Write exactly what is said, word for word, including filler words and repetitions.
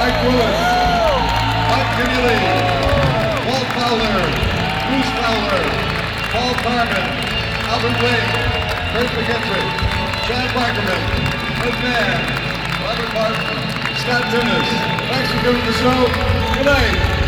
Mike Willis, Mike Keneally, Walt Fowler, Bruce Fowler, Paul Carmen, Albert Blake, Kurt McGettrick, Chad Barkerman, Ed Mann, Robert Martin, Scott Tunis. Thanks for coming to the show. Good night.